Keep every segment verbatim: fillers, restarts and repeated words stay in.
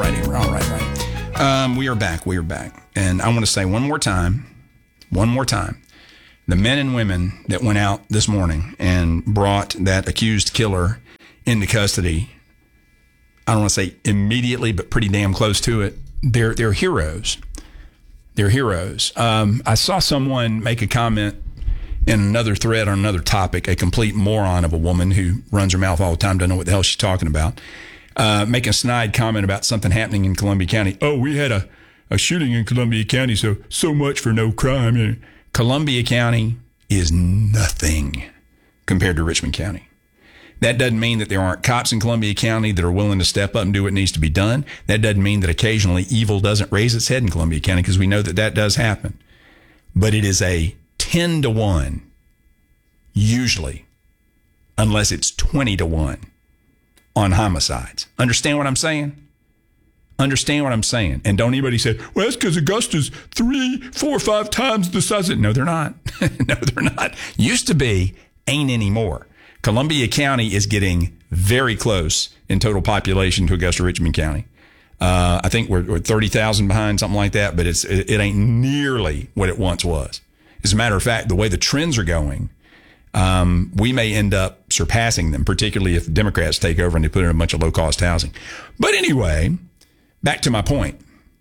righty. All right, right. Um, we are back. We are back. And I want to say one more time, one more time, the men and women that went out this morning and brought that accused killer into custody, I don't want to say immediately, but pretty damn close to it, they're, they're heroes. They're heroes. Um, I saw someone make a comment in another thread on another topic, a complete moron of a woman who runs her mouth all the time, doesn't know what the hell she's talking about, uh, making a snide comment about something happening in Columbia County. Oh, we had a, a shooting in Columbia County, so so much for no crime. Columbia County is nothing compared to Richmond County. That doesn't mean that there aren't cops in Columbia County that are willing to step up and do what needs to be done. That doesn't mean that occasionally evil doesn't raise its head in Columbia County, because we know that that does happen. But it is a ten to one, usually, unless it's twenty to one on homicides. Understand what I'm saying? Understand what I'm saying? And don't anybody say, well, that's because Augusta's three, four, five times the size of it. No, they're not. No, they're not. Used to be, ain't anymore. Columbia County is getting very close in total population to Augusta Richmond County. Uh, I think we're, we're thirty thousand behind, something like that, but it's it, it ain't nearly what it once was. As a matter of fact, the way the trends are going, um, we may end up surpassing them, particularly if Democrats take over and they put in a bunch of low-cost housing. But anyway, back to my point.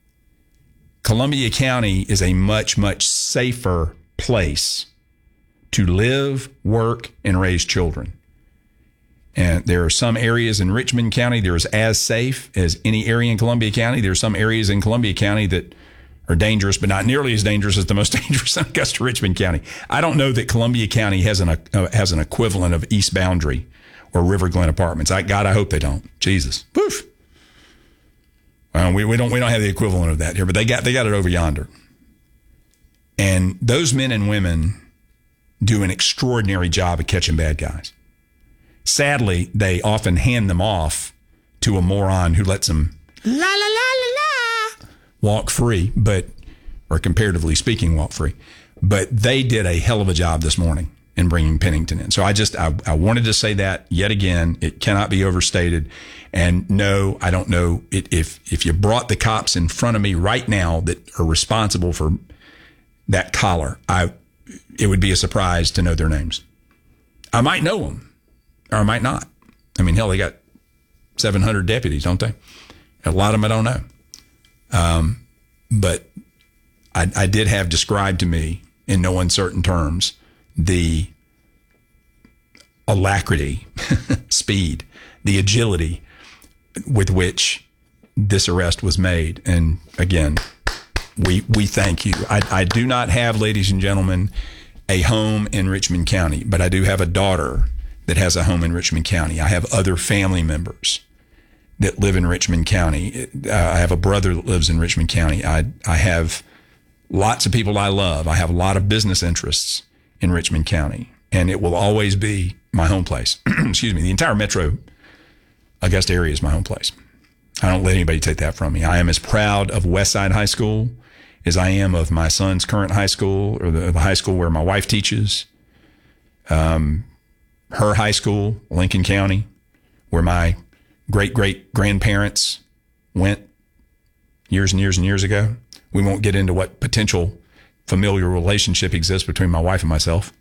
Columbia County is a much, much safer place to live, work, and raise children. And there are some areas in Richmond County that are as safe as any area in Columbia County. There are some areas in Columbia County that are dangerous, but not nearly as dangerous as the most dangerous in Augusta Richmond County. I don't know that Columbia County has an uh, has an equivalent of East Boundary or River Glen Apartments. I, God, I hope they don't. Jesus, poof. Well, we, we don't we don't have the equivalent of that here, but they got they got it over yonder. And those men and women do an extraordinary job of catching bad guys. Sadly, they often hand them off to a moron who lets them la la la la la walk free, but or comparatively speaking, walk free. But they did a hell of a job this morning in bringing Pennington in. So I just I, I wanted to say that yet again. It cannot be overstated. And no, I don't know it, if if you brought the cops in front of me right now that are responsible for that collar, I it would be a surprise to know their names. I might know them. Or I might not. I mean, hell, they got seven hundred deputies, don't they? A lot of them I don't know. Um, but I, I did have described to me in no uncertain terms the alacrity, speed, the agility with which this arrest was made. And again, we we thank you. I, I do not have, ladies and gentlemen, a home in Richmond County, but I do have a daughter that has a home in Richmond County. I have other family members that live in Richmond County. Uh, I have a brother that lives in Richmond County. I I have lots of people I love. I have a lot of business interests in Richmond County, and it will always be my home place. Excuse me. The entire metro Augusta area is my home place. I don't let anybody take that from me. I am as proud of Westside High School as I am of my son's current high school, or the, the high school where my wife teaches. Um, her high school, Lincoln County, where my great-great-grandparents went years and years and years ago. We won't get into what potential familial relationship exists between my wife and myself.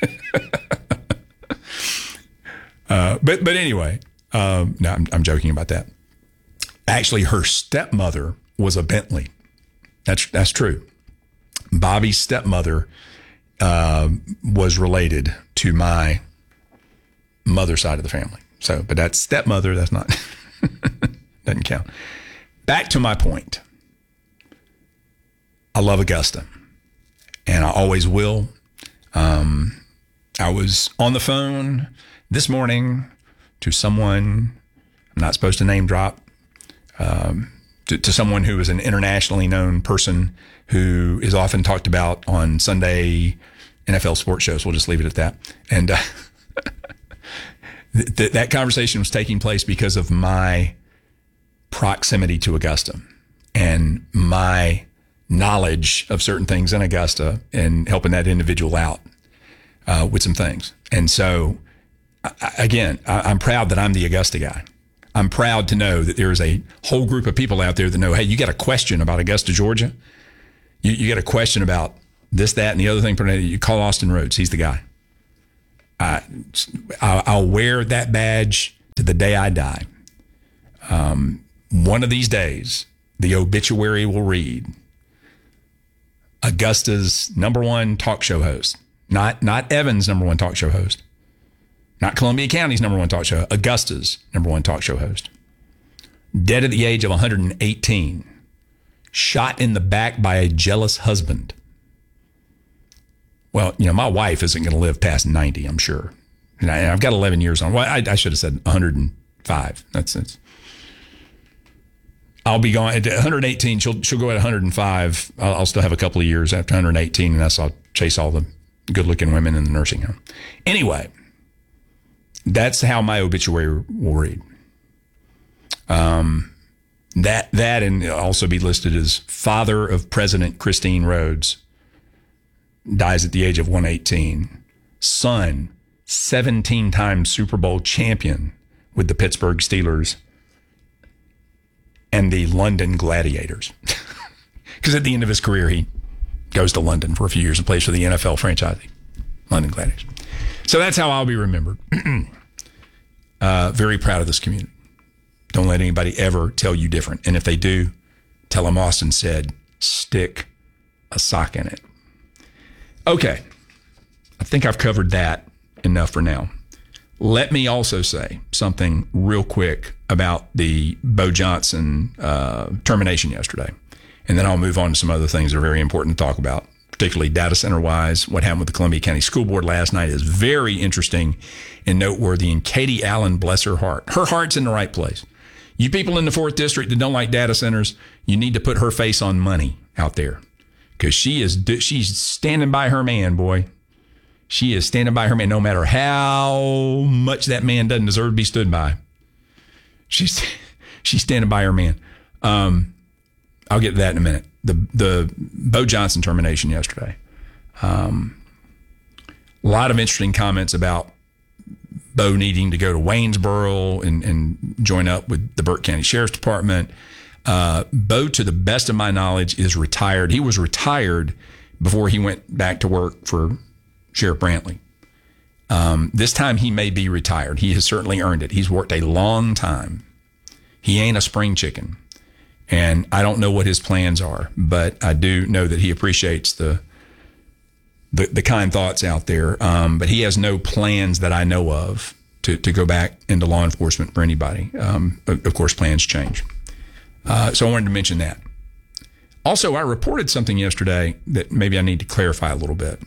uh, but but anyway, um, no, I'm, I'm joking about that. Actually, her stepmother was a Bentley. That's that's true. Bobby's stepmother uh, was related to my mother's side of the family. So, but that's stepmother. That's not, doesn't count. Back to my point. I love Augusta, and I always will. Um, I was on the phone this morning to someone, I'm not supposed to name drop, um, to, to someone who is an internationally known person who is often talked about on Sunday N F L sports shows. We'll just leave it at that. And uh, th- that conversation was taking place because of my proximity to Augusta and my knowledge of certain things in Augusta and helping that individual out uh, with some things. And so, I, again, I, I'm proud that I'm the Augusta guy. I'm proud to know that there is a whole group of people out there that know, hey, you got a question about Augusta, Georgia? You, you got a question about this, that, and the other thing. You call Austin Rhodes. He's the guy. I, I'll wear that badge to the day I die. Um, one of these days, the obituary will read, Augusta's number one talk show host. Not, not Evan's number one talk show host. Not Columbia County's number one talk show. Augusta's number one talk show host. Dead at the age of one hundred eighteen. Shot in the back by a jealous husband. Well, you know, my wife isn't going to live past ninety, I'm sure. And I, I've got eleven years on. Well, I, I should have said one hundred five. That's it. I'll be gone at one hundred eighteen. She'll she'll go at one hundred five. I'll, I'll still have a couple of years after one hundred eighteen, and that's I'll chase all the good-looking women in the nursing home. Anyway, that's how my obituary will read. Um, that that and also be listed as father of President Christine Rhodes. Dies at the age of one hundred eighteen. Son, seventeen-time Super Bowl champion with the Pittsburgh Steelers and the London Gladiators. Because at the end of his career, he goes to London for a few years and plays for the N F L franchise, London Gladiators. So that's how I'll be remembered. uh, very proud of this community. Don't let anybody ever tell you different. And if they do, tell them Austin said, stick a sock in it. Okay, I think I've covered that enough for now. Let me also say something real quick about the Bo Johnson uh, termination yesterday. And then I'll move on to some other things that are very important to talk about, particularly data center-wise. What happened with the Columbia County School Board last night is very interesting and noteworthy. And Katie Allen, bless her heart, her heart's in the right place. You people in the fourth District that don't like data centers, you need to put her face on money out there. Because she is, she's standing by her man, boy. She is standing by her man, no matter how much that man doesn't deserve to be stood by. She's, she's standing by her man. Um, I'll get to that in a minute. The the Bo Johnson termination yesterday. Um, a lot of interesting comments about Bo needing to go to Waynesboro and, and join up with the Burke County Sheriff's Department. Uh, Bo, to the best of my knowledge, is retired. He was retired before he went back to work for Sheriff Brantley. Um, this time he may be retired. He has certainly earned it. He's worked a long time. He ain't a spring chicken. And I don't know what his plans are, but I do know that he appreciates the the, the kind thoughts out there. Um, but he has no plans that I know of to, to go back into law enforcement for anybody. Um, of, of course, plans change. Uh, so I wanted to mention that. Also, I reported something yesterday that maybe I need to clarify a little bit.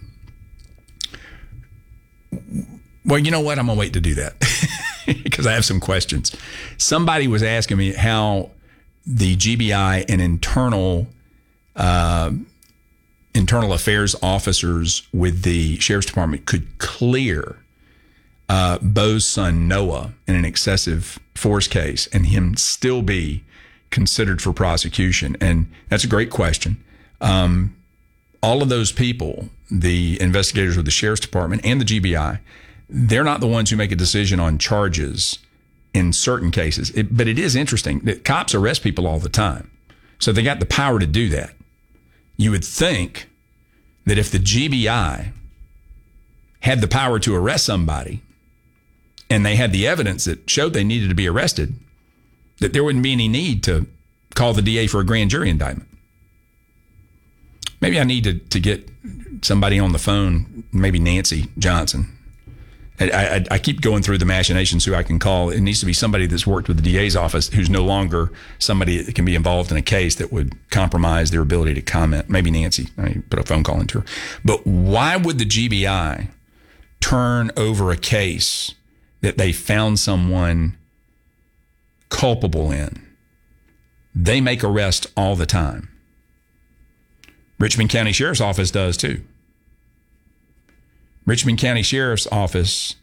Well, you know what? I'm going to wait to do that because I have some questions. Somebody was asking me how the G B I and internal uh, internal affairs officers with the Sheriff's Department could clear uh, Bo's son Noah in an excessive force case and him still be considered for prosecution. And that's a great question. Um, all of those people, the investigators with the Sheriff's Department and the G B I, they're not the ones who make a decision on charges in certain cases. It, but it is interesting that cops arrest people all the time. So they got the power to do that. You would think that if the G B I had the power to arrest somebody and they had the evidence that showed they needed to be arrested, that there wouldn't be any need to call the D A for a grand jury indictment. Maybe I need to, to get somebody on the phone, maybe Nancy Johnson. I, I, I keep going through the machinations who I can call. It needs to be somebody that's worked with the D A's office who's no longer somebody that can be involved in a case that would compromise their ability to comment. Maybe Nancy. I put a phone call into her. But why would the G B I turn over a case that they found someone culpable in? They make arrests all the time. Richmond County Sheriff's Office does too. Richmond County Sheriff's Office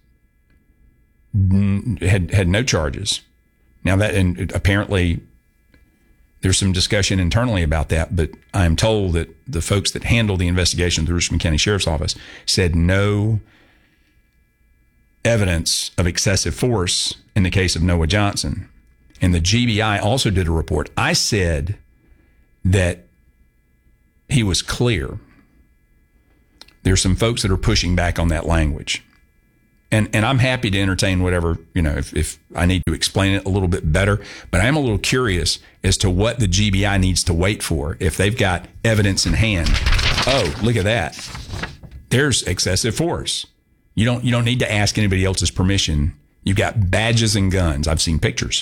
had had no charges. Now that, and apparently there's some discussion internally about that, but I'm told that the folks that handle the investigation of the Richmond County Sheriff's Office said no evidence of excessive force in the case of Noah Johnson. and the G B I also did a report. I said that he was clear. There's some folks that are pushing back on that language. And and I'm happy to entertain whatever, you know, if, if I need to explain it a little bit better. But I'm a little curious as to what the G B I needs to wait for if they've got evidence in hand. Oh, look at that. There's excessive force. You don't you don't need to ask anybody else's permission. You've got badges and guns. I've seen pictures.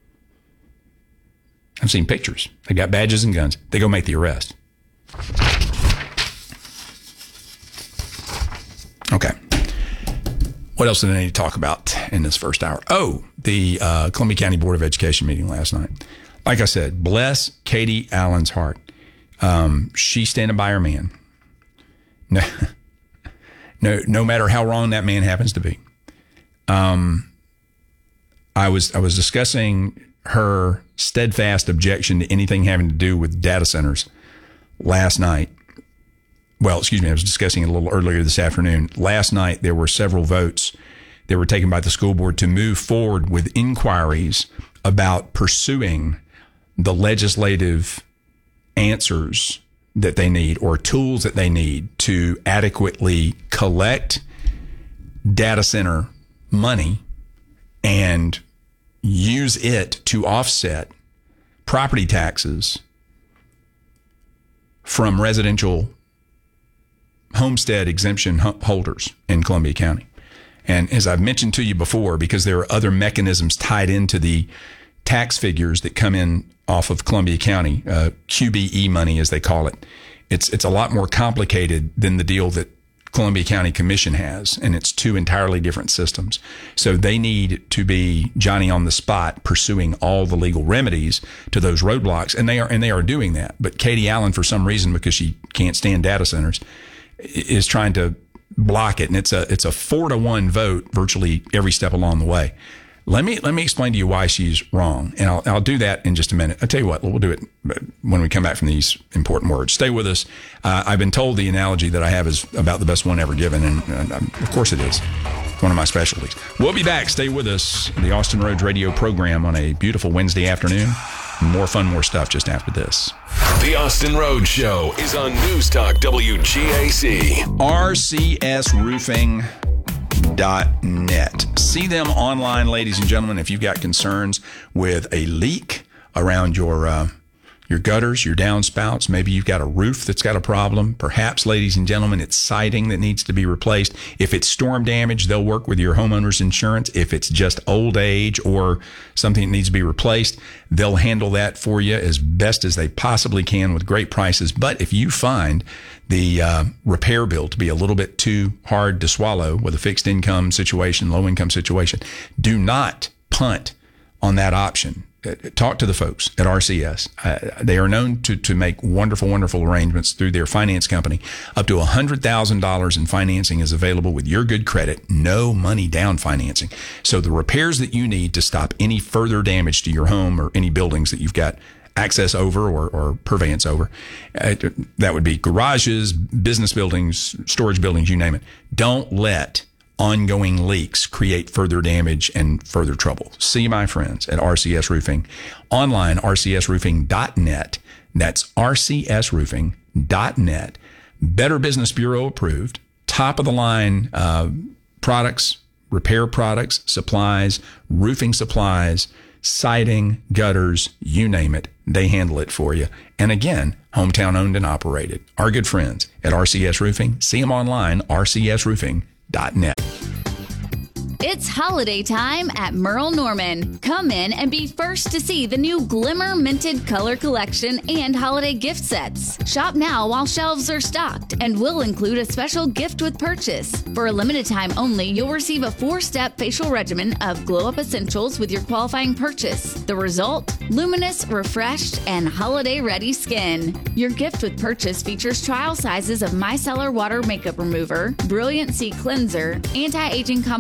I've seen pictures. They got badges and guns. They go make the arrest. Okay. What else did I need to talk about in this first hour? Oh, the uh, Columbia County Board of Education meeting last night. Like I said, bless Katie Allen's heart. Um, she's standing by her man. No, no, no matter how wrong that man happens to be. Um, I was I was discussing her steadfast objection to anything having to do with data centers last night. Well, excuse me, I was discussing it a little earlier this afternoon. Last night, there were several votes that were taken by the school board to move forward with inquiries about pursuing the legislative answers that they need or tools that they need to adequately collect data center money and use it to offset property taxes from residential homestead exemption holders in Columbia County. And as I've mentioned to you before, because there are other mechanisms tied into the tax figures that come in off of Columbia County, uh, Q B E money, as they call it, it's it's a lot more complicated than the deal that Columbia County Commission has, and it's two entirely different systems. So they need to be Johnny on the spot pursuing all the legal remedies to those roadblocks, and they are and they are doing that. But Katie Allen, for some reason, because she can't stand data centers, is trying to block it, and it's a it's a four to one vote virtually every step along the way. Let me let me explain to you why she's wrong, and I'll I'll do that in just a minute. I'll tell you what, we'll do it when we come back from these important words. Stay with us. Uh, I've been told the analogy that I have is about the best one ever given, and, and um, of course it is. It's one of my specialties. We'll be back. Stay with us. The Austin Rhodes Radio program on a beautiful Wednesday afternoon. More fun, more stuff just after this. The Austin Rhodes Show is on News Talk W G A C. R C S Roofing dot net. See them online, ladies and gentlemen, if you've got concerns with a leak around your uh, your gutters, your downspouts. Maybe you've got a roof that's got a problem. Perhaps, ladies and gentlemen, it's siding that needs to be replaced. If it's storm damage, they'll work with your homeowner's insurance. If it's just old age or something that needs to be replaced, they'll handle that for you as best as they possibly can with great prices. But if you find the uh, repair bill to be a little bit too hard to swallow with a fixed income situation, low income situation, do not punt on that option. Talk to the folks at R C S. Uh, they are known to, to make wonderful, wonderful arrangements through their finance company. Up to one hundred thousand dollars in financing is available with your good credit, no money down financing. So the repairs that you need to stop any further damage to your home or any buildings that you've got access over or, or purveyance over, uh, that would be garages, business buildings, storage buildings, you name it. Don't let ongoing leaks create further damage and further trouble. See my friends at R C S Roofing. Online, R C S roofing dot net. That's R C S roofing dot net. Better Business Bureau approved. Top of the line uh, products, repair products, supplies, roofing supplies, siding, gutters, you name it. They handle it for you. And again, hometown owned and operated. Our good friends at R C S Roofing. See them online, R C S roofing dot net. It's holiday time at Merle Norman. Come in and be first to see the new Glimmer Minted Color Collection and holiday gift sets. Shop now while shelves are stocked and will include a special gift with purchase. For a limited time only, you'll receive a four-step facial regimen of glow-up essentials with your qualifying purchase. The result? Luminous, refreshed, and holiday-ready skin. Your gift with purchase features trial sizes of micellar water makeup remover, Brilliant Sea cleanser, anti-aging complex serum,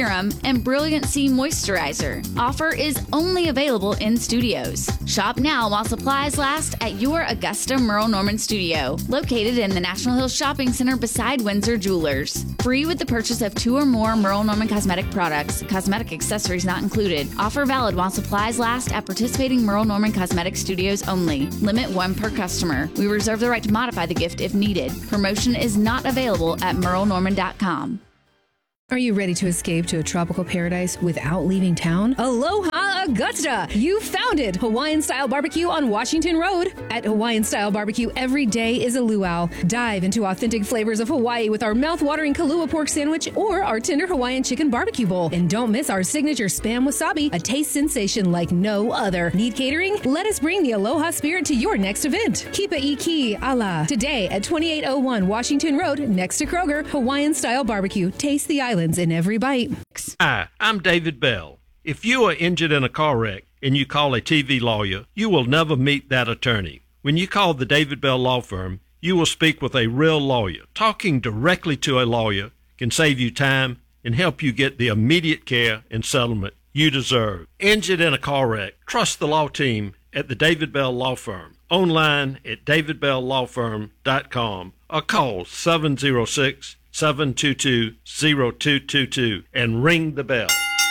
Serum, and Brilliant C Moisturizer. Offer is only available in studios. Shop now while supplies last at your Augusta Merle Norman studio, located in the National Hills Shopping Center beside Windsor Jewelers. Free with the purchase of two or more Merle Norman cosmetic products. Cosmetic accessories not included. Offer valid while supplies last at participating Merle Norman cosmetic studios only. Limit one per customer. We reserve the right to modify the gift if needed. Promotion is not available at merle norman dot com. Are you ready to escape to a tropical paradise without leaving town? Aloha Augusta! You found it! Hawaiian Style Barbecue on Washington Road. At Hawaiian Style Barbecue, every day is a luau. Dive into authentic flavors of Hawaii with our mouth-watering Kalua pork sandwich or our tender Hawaiian chicken barbecue bowl. And don't miss our signature Spam Wasabi, a taste sensation like no other. Need catering? Let us bring the Aloha spirit to your next event. Kipa Iki Ala. Today at twenty-eight oh one Washington Road, next to Kroger, Hawaiian Style Barbecue. Taste the island in every bite. Hi, I'm David Bell. If you are injured in a car wreck and you call a T V lawyer, you will never meet that attorney. When you call the David Bell Law Firm, you will speak with a real lawyer. Talking directly to a lawyer can save you time and help you get the immediate care and settlement you deserve. Injured in a car wreck, trust the law team at the David Bell Law Firm. Online at david bell law firm dot com or call seven oh six, seven two two, oh two two two and ring the bell.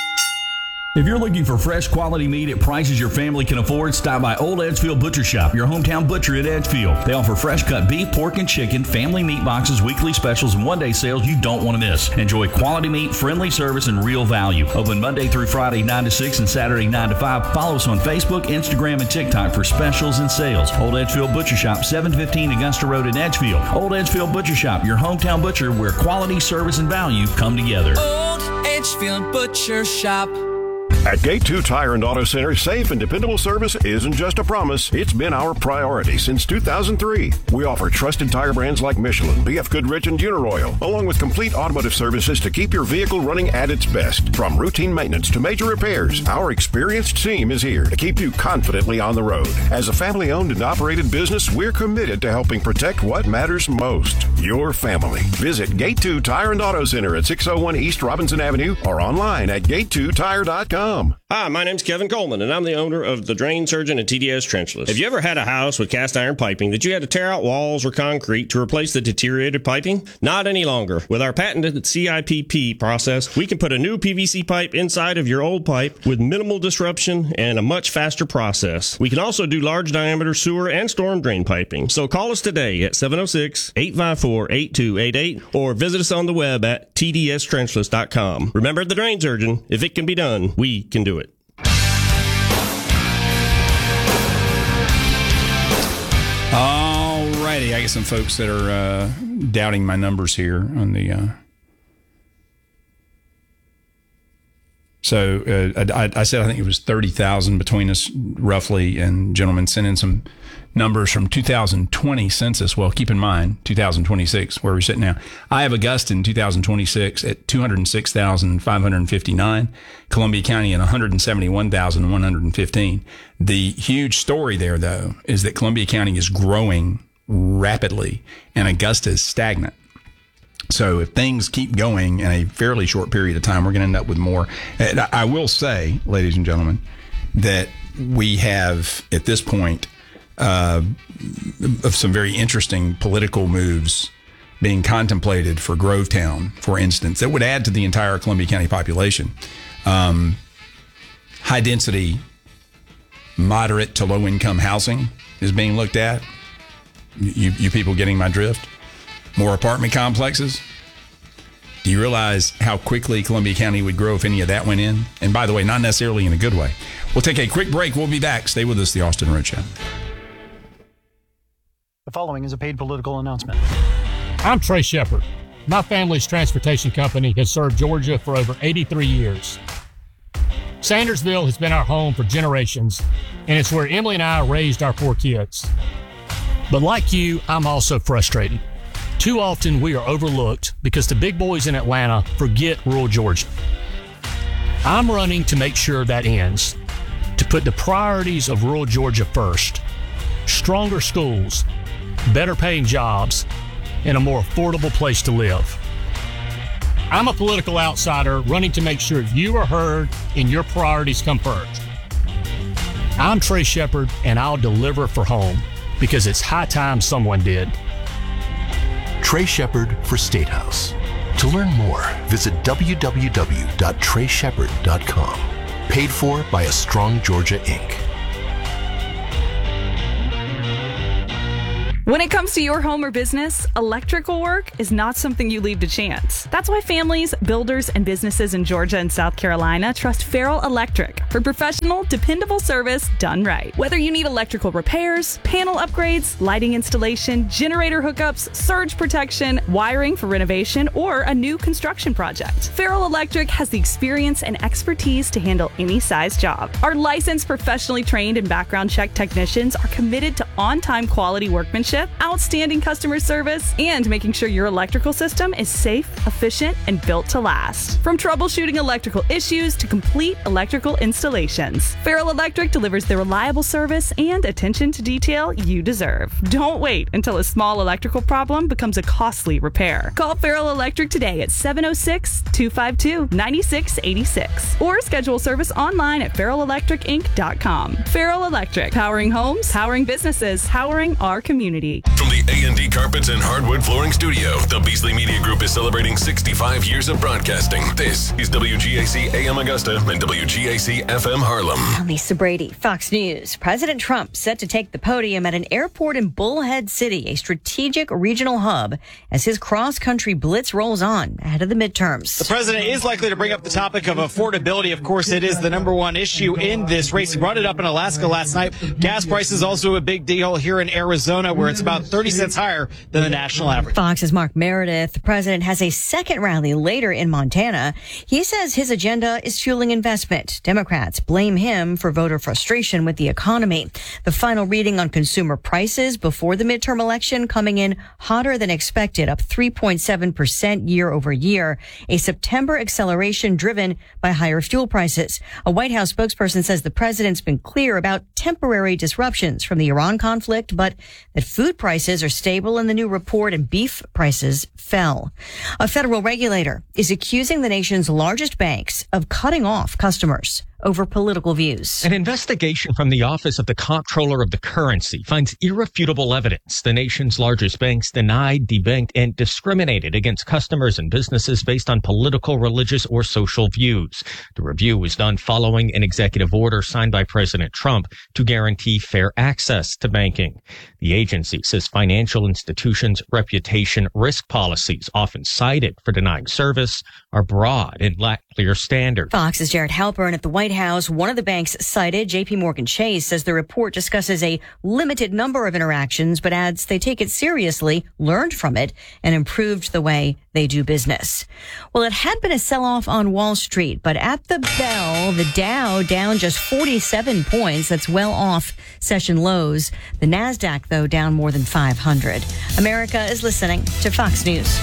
If you're looking for fresh quality meat at prices your family can afford, stop by Old Edgefield Butcher Shop, your hometown butcher at Edgefield. They offer fresh cut beef, pork, and chicken, family meat boxes, weekly specials, and one-day sales you don't want to miss. Enjoy quality meat, friendly service, and real value. Open Monday through Friday, nine to six, and Saturday, nine to five. Follow us on Facebook, Instagram, and TikTok for specials and sales. Old Edgefield Butcher Shop, seven fifteen Augusta Road in Edgefield. Old Edgefield Butcher Shop, your hometown butcher where quality, service, and value come together. Old Edgefield Butcher Shop. At Gate two Tire and Auto Center, safe and dependable service isn't just a promise, it's been our priority since two thousand three. We offer trusted tire brands like Michelin, B F Goodrich, and Uniroyal, along with complete automotive services to keep your vehicle running at its best. From routine maintenance to major repairs, our experienced team is here to keep you confidently on the road. As a family-owned and operated business, we're committed to helping protect what matters most, your family. Visit Gate two Tire and Auto Center at six oh one East Robinson Avenue or online at gate two tire dot com. Hi, my name's Kevin Coleman, and I'm the owner of the Drain Surgeon at T D S Trenchless. Have you ever had a house with cast iron piping that you had to tear out walls or concrete to replace the deteriorated piping? Not any longer. With our patented C I P P process, we can put a new P V C pipe inside of your old pipe with minimal disruption and a much faster process. We can also do large diameter sewer and storm drain piping. So call us today at seven oh six, eight five four, eight two eight eight or visit us on the web at t d s trenchless dot com. Remember, the Drain Surgeon, if it can be done, we can do it. All righty. I got some folks that are uh, doubting my numbers here on the. Uh... So uh, I, I said I think it was thirty thousand between us roughly, and gentlemen sent in some numbers from two thousand twenty census. Well, keep in mind, two thousand twenty-six, where we're sitting now. I have Augusta in two thousand twenty-six at two hundred six thousand five hundred fifty-nine, Columbia County at one hundred seventy-one thousand one hundred fifteen. The huge story there, though, is that Columbia County is growing rapidly and Augusta is stagnant. So if things keep going in a fairly short period of time, we're going to end up with more. And I will say, ladies and gentlemen, that we have, at this point, uh, of some very interesting political moves being contemplated for Grovetown, for instance, that would add to the entire Columbia County population. Um, high density, moderate to low income housing is being looked at. You, you people getting my drift? More apartment complexes. Do you realize how quickly Columbia County would grow if any of that went in? And by the way, not necessarily in a good way. We'll take a quick break. We'll be back. Stay with us, The Austin Road Show. The following is a paid political announcement. I'm Trey Shepard. My family's transportation company has served Georgia for over eighty-three years. Sandersville has been our home for generations, and it's where Emily and I raised our four kids. But like you, I'm also frustrated. Too often we are overlooked because the big boys in Atlanta forget rural Georgia. I'm running to make sure that ends, to put the priorities of rural Georgia first. Stronger schools, better paying jobs, and a more affordable place to live. I'm a political outsider running to make sure you are heard and your priorities come first. I'm Trey Shepard, and I'll deliver for home because it's high time someone did. Trey Shepard for State House. To learn more, visit w w w dot trey shepard dot com. Paid for by A Strong Georgia, Incorporated. When it comes to your home or business, electrical work is not something you leave to chance. That's why families, builders, and businesses in Georgia and South Carolina trust Farrell Electric for professional, dependable service done right. Whether you need electrical repairs, panel upgrades, lighting installation, generator hookups, surge protection, wiring for renovation, or a new construction project, Farrell Electric has the experience and expertise to handle any size job. Our licensed, professionally trained, and background check technicians are committed to on-time quality workmanship, outstanding customer service, and making sure your electrical system is safe, efficient, and built to last. From troubleshooting electrical issues to complete electrical installations, Farrell Electric delivers the reliable service and attention to detail you deserve. Don't wait until a small electrical problem becomes a costly repair. Call Farrell Electric today at seven oh six, two five two, nine six eight six or schedule service online at farrell electric inc dot com. Farrell Electric, powering homes, powering businesses, powering our community. From the A and D Carpets and Hardwood Flooring Studio, the Beasley Media Group is celebrating sixty-five years of broadcasting. This is W G A C A M Augusta and W G A C F M Harlem. I'm Lisa Brady, Fox News. President Trump set to take the podium at an airport in Bullhead City, a strategic regional hub, as his cross-country blitz rolls on ahead of the midterms. The president is likely to bring up the topic of affordability. Of course, it is the number one issue in this race. He brought it up in Alaska last night. Gas prices also a big deal here in Arizona, where it's about thirty cents higher than the national average. Fox's Mark Meredith. The president has a second rally later in Montana. He says his agenda is fueling investment. Democrats blame him for voter frustration with the economy. The final reading on consumer prices before the midterm election coming in hotter than expected, up three point seven percent year over year. A September acceleration driven by higher fuel prices. A White House spokesperson says the president's been clear about temporary disruptions from the Iran conflict, but that food prices are stable in the new report and beef prices fell. A federal regulator is accusing the nation's largest banks of cutting off customers over political views. An investigation from the Office of the Comptroller of the Currency finds irrefutable evidence the nation's largest banks denied, debanked, and discriminated against customers and businesses based on political, religious, or social views. The review was done following an executive order signed by President Trump to guarantee fair access to banking. The agency says financial institutions' reputation risk policies, often cited for denying service, are broad and lack clear standards. Fox's Jared Halpern at the White House. One of the banks cited, J P Morgan Chase, says the report discusses a limited number of interactions, but adds they take it seriously, learned from it, and improved the way they do business. Well, it had been a sell-off on Wall Street, but at the bell, the Dow down just forty-seven points. That's well off session lows. The NASDAQ, though, down more than five hundred. America is listening to Fox News.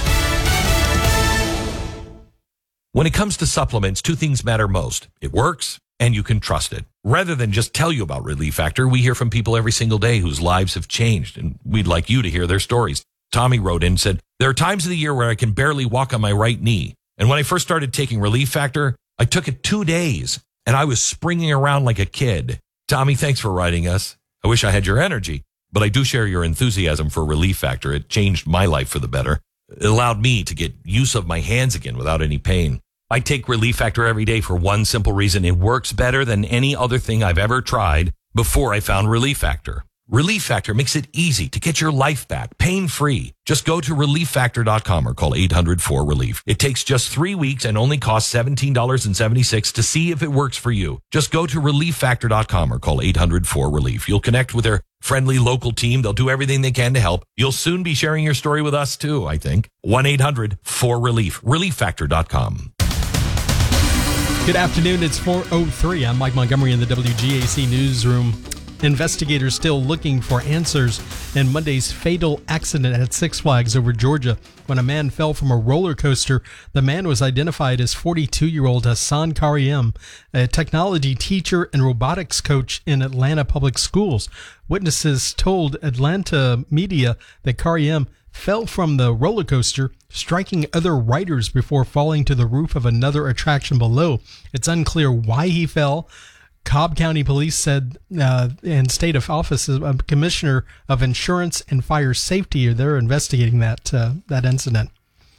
When it comes to supplements, two things matter most. It works, and you can trust it. Rather than just tell you about Relief Factor, we hear from people every single day whose lives have changed, and we'd like you to hear their stories. Tommy wrote in and said, there are times of the year where I can barely walk on my right knee. And when I first started taking Relief Factor, I took it two days, and I was springing around like a kid. Tommy, thanks for writing us. I wish I had your energy, but I do share your enthusiasm for Relief Factor. It changed my life for the better. It allowed me to get use of my hands again without any pain. I take Relief Factor every day for one simple reason. It works better than any other thing I've ever tried before I found Relief Factor. Relief Factor makes it easy to get your life back, pain-free. Just go to relief factor dot com or call eight hundred four relief. It takes just three weeks and only costs seventeen dollars and seventy-six cents to see if it works for you. Just go to relief factor dot com or call eight hundred four relief. You'll connect with their friendly local team. They'll do everything they can to help. You'll soon be sharing your story with us too, I think. one eight hundred four relief. relief factor dot com. Good afternoon. It's four oh three. I'm Mike Montgomery in the W G A C newsroom. Investigators still looking for answers in Monday's fatal accident at Six Flags over Georgia when a man fell from a roller coaster. The man was identified as forty-two-year-old Hassan Karim, a technology teacher and robotics coach in Atlanta public schools. Witnesses told Atlanta media that Karim fell from the roller coaster, striking other riders before falling to the roof of another attraction below. It's unclear why he fell. Cobb County Police said, uh, and State of Office, uh, Commissioner of Insurance and Fire Safety, they're investigating that uh, that incident.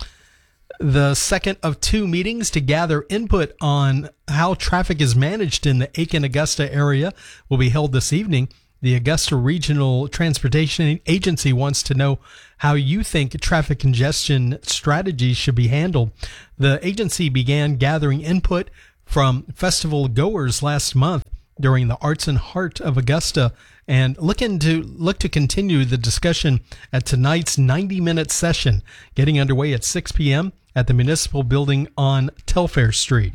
The second of two meetings to gather input on how traffic is managed in the Aiken-Augusta area will be held this evening. The Augusta Regional Transportation Agency wants to know how you think traffic congestion strategies should be handled. The agency began gathering input from festival goers last month during the Arts and Heart of Augusta, and looking to look to continue the discussion at tonight's ninety minute session, getting underway at six p.m. at the Municipal Building on Telfair Street.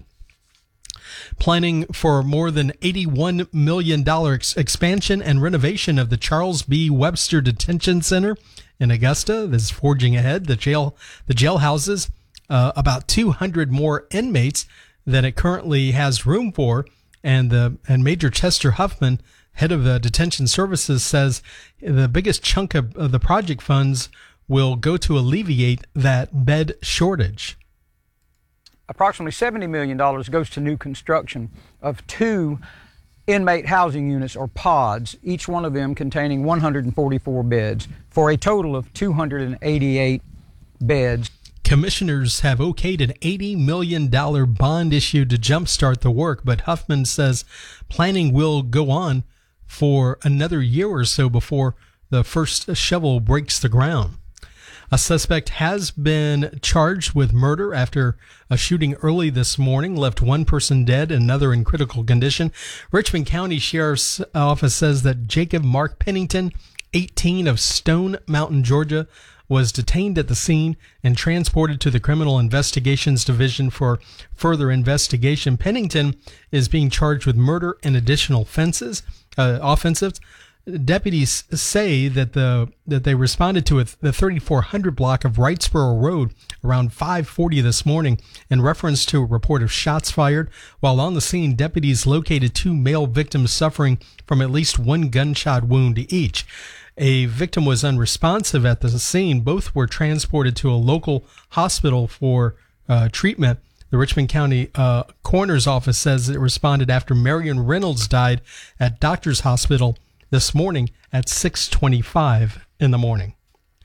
Planning for more than eighty-one million dollars expansion and renovation of the Charles B. Webster Detention Center in Augusta is forging ahead. The jail, the jail houses uh, about two hundred more inmates than it currently has room for, and the and Major Chester Huffman, head of the detention services, says the biggest chunk of, of the project funds will go to alleviate that bed shortage. Approximately seventy million dollars goes to new construction of two inmate housing units, or pods, each one of them containing one hundred forty-four beds, for a total of two hundred eighty-eight beds. Commissioners have okayed an eighty million dollars bond issue to jumpstart the work, but Huffman says planning will go on for another year or so before the first shovel breaks the ground. A suspect has been charged with murder after a shooting early this morning left one person dead and another in critical condition. Richmond County Sheriff's Office says that Jacob Mark Pennington, eighteen, of Stone Mountain, Georgia, was detained at the scene and transported to the Criminal Investigations Division for further investigation. Pennington is being charged with murder and additional offenses. Uh, offensives. Deputies say that the that they responded to a, the thirty-four hundred block of Wrightsboro Road around five forty this morning in reference to a report of shots fired. While on the scene, deputies located two male victims suffering from at least one gunshot wound each. A victim was unresponsive at the scene. Both were transported to a local hospital for uh, treatment. The Richmond County uh, Coroner's Office says it responded after Marion Reynolds died at Doctors Hospital this morning at six twenty-five in the morning.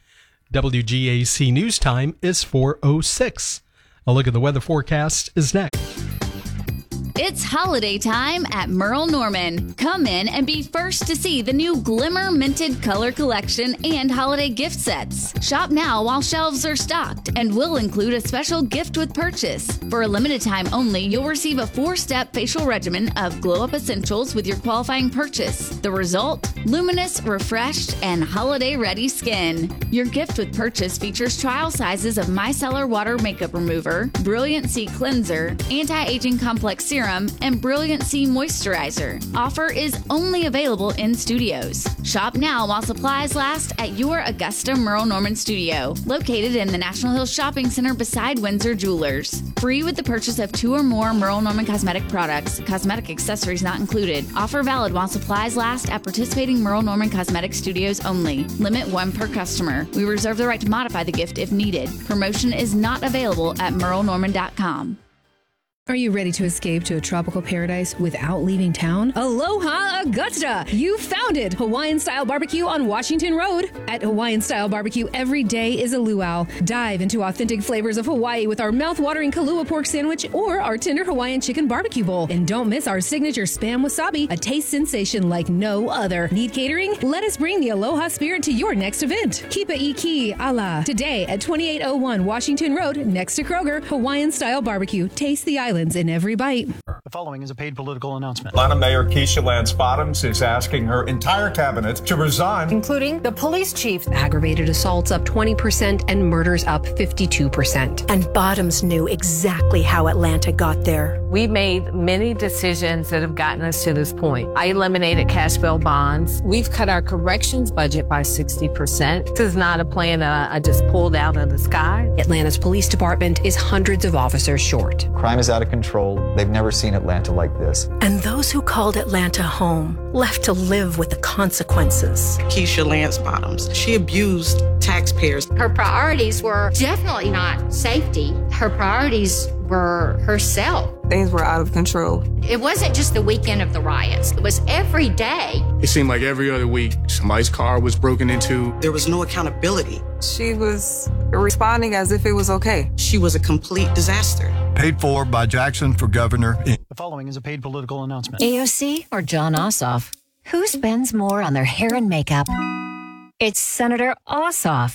W G A C News Time is four oh six. A look at the weather forecast is next. It's holiday time at Merle Norman. Come in and be first to see the new Glimmer Minted Color Collection and holiday gift sets. Shop now while shelves are stocked and will include a special gift with purchase. For a limited time only, you'll receive a four-step facial regimen of Glow Up Essentials with your qualifying purchase. The result? Luminous, refreshed, and holiday-ready skin. Your gift with purchase features trial sizes of Micellar Water Makeup Remover, Brilliant C Cleanser, Anti-Aging Complex Serum, and Brilliant C Moisturizer. Offer is only available in studios. Shop now while supplies last at your Augusta Merle Norman studio, located in the National Hills Shopping Center beside Windsor Jewelers. Free with the purchase of two or more Merle Norman cosmetic products. Cosmetic accessories not included. Offer valid while supplies last at participating Merle Norman cosmetic studios only. Limit one per customer. We reserve the right to modify the gift if needed. Promotion is not available at merle norman dot com. Are you ready to escape to a tropical paradise without leaving town? Aloha Augusta! You found it! Hawaiian-style barbecue on Washington Road. At Hawaiian-style barbecue, every day is a luau. Dive into authentic flavors of Hawaii with our mouth-watering Kalua pork sandwich or our tender Hawaiian chicken barbecue bowl. And don't miss our signature Spam Wasabi, a taste sensation like no other. Need catering? Let us bring the Aloha spirit to your next event. Kipa Iki Ala. Today at twenty-eight oh one Washington Road, next to Kroger, Hawaiian-style barbecue. Taste the island in every bite. The following is a paid political announcement. Atlanta Mayor Keisha Lance Bottoms is asking her entire cabinet to resign, including the police chief. Aggravated assaults up twenty percent and murders up fifty-two percent. And Bottoms knew exactly how Atlanta got there. We made many decisions that have gotten us to this point. I eliminated cash bail bonds. We've cut our corrections budget by sixty percent. This is not a plan that I just pulled out of the sky. Atlanta's police department is hundreds of officers short. Crime is out of control. They've never seen Atlanta like this. And those who called Atlanta home left to live with the consequences. Keisha Lance Bottoms, she abused taxpayers. Her priorities were definitely not safety. Her priorities were herself. Things were out of control. It wasn't just the weekend of the riots. It was every day. It seemed like every other week, somebody's car was broken into. There was no accountability. She was responding as if it was okay. She was a complete disaster. Paid for by Jackson for governor. The following is a paid political announcement. A O C or John Ossoff? Who spends more on their hair and makeup? It's Senator Ossoff.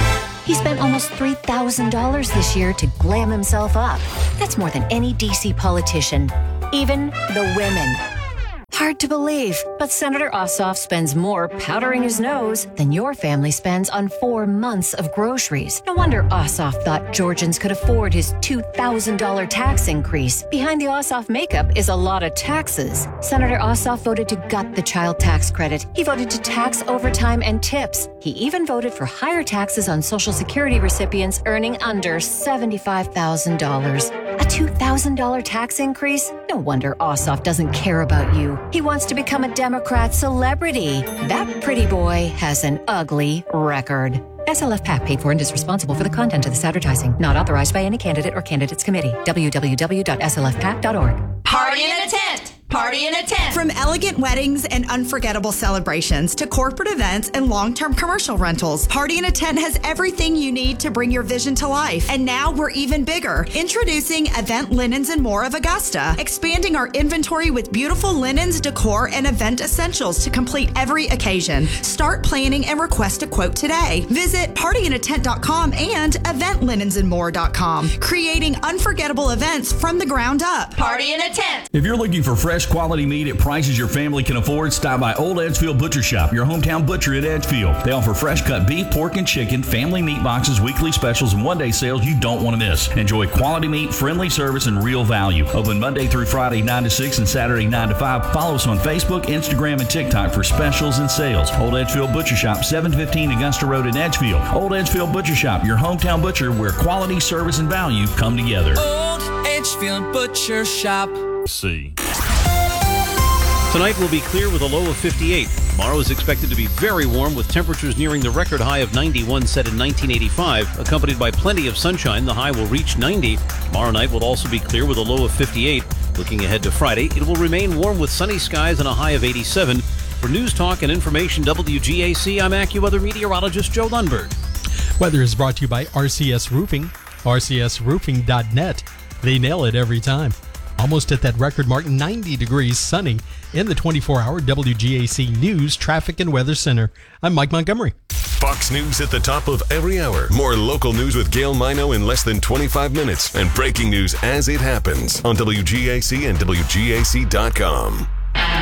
He spent almost three thousand dollars this year to glam himself up. That's more than any D C politician, even the women. Hard to believe, but Senator Ossoff spends more powdering his nose than your family spends on four months of groceries. No wonder Ossoff thought Georgians could afford his two thousand dollars tax increase. Behind the Ossoff makeup is a lot of taxes. Senator Ossoff voted to gut the child tax credit. He voted to tax overtime and tips. He even voted for higher taxes on Social Security recipients earning under seventy-five thousand dollars. A two thousand dollars tax increase? No wonder Ossoff doesn't care about you. He wants to become a Democrat celebrity. That pretty boy has an ugly record. S L F PAC paid for and is responsible for the content of this advertising. Not authorized by any candidate or candidates committee. w w w dot s l f pac dot org. Party in a tent! Party in a tent! From elegant weddings and unforgettable celebrations to corporate events and long-term commercial rentals, Party in a Tent has everything you need to bring your vision to life. And now we're even bigger. Introducing Event Linens and More of Augusta, expanding our inventory with beautiful linens, decor, and event essentials to complete every occasion. Start planning and request a quote today. Visit party in a tent dot com and event linens and more dot com, creating unforgettable events from the ground up. Party in a tent! If you're looking for fresh quality meat at prices your family can afford, stop by Old Edgefield Butcher Shop, your hometown butcher at Edgefield. They offer fresh cut beef, pork, and chicken, family meat boxes, weekly specials, and one-day sales you don't want to miss. Enjoy quality meat, friendly service, and real value. Open Monday through Friday, nine to six, and Saturday, nine to five. Follow us on Facebook, Instagram, and TikTok for specials and sales. Old Edgefield Butcher Shop, seven fifteen Augusta Road in Edgefield. Old Edgefield Butcher Shop, your hometown butcher where quality, service, and value come together. Old Edgefield Butcher Shop. See. Tonight will be clear with a low of fifty-eight. Tomorrow is expected to be very warm with temperatures nearing the record high of ninety-one set in nineteen eighty-five. Accompanied by plenty of sunshine, the high will reach ninety. Tomorrow night will also be clear with a low of fifty-eight. Looking ahead to Friday, it will remain warm with sunny skies and a high of eighty-seven. For News Talk and Information W G A C, I'm AccuWeather meteorologist Joe Lundberg. Weather is brought to you by R C S Roofing, r c s roofing dot net. They nail it every time. Almost at that record mark, ninety degrees, sunny in the twenty-four hour W G A C News Traffic and Weather Center. I'm Mike Montgomery. Fox News at the top of every hour. More local news with Gail Mino in less than twenty-five minutes. And breaking news as it happens on W G A C and W G A C dot com.